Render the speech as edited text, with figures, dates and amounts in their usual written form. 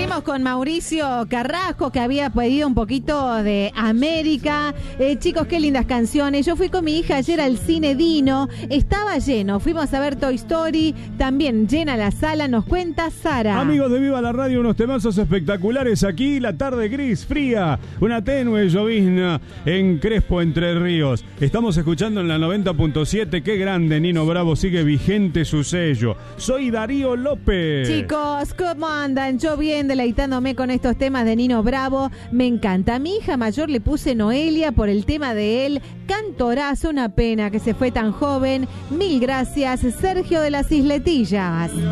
Seguimos con Mauricio Carrasco, que había pedido un poquito de América. Chicos, qué lindas canciones. Yo fui con mi hija ayer al cine Dino. Estaba lleno. Fuimos a ver Toy Story. También llena la sala. Nos cuenta Sara. Amigos de Viva la Radio, unos temazos espectaculares aquí. La tarde gris, fría. Una tenue llovizna en Crespo, Entre Ríos. Estamos escuchando en la 90.7. Qué grande, Nino Bravo. Sigue vigente su sello. Soy Darío López. Chicos, ¿cómo andan? Yo bien deleitándome con estos temas de Nino Bravo. Me encanta. A mi hija mayor le puse Noelia por el tema de él. Cantorazo, una pena que se fue tan joven. Mil gracias, Sergio de las Isletillas.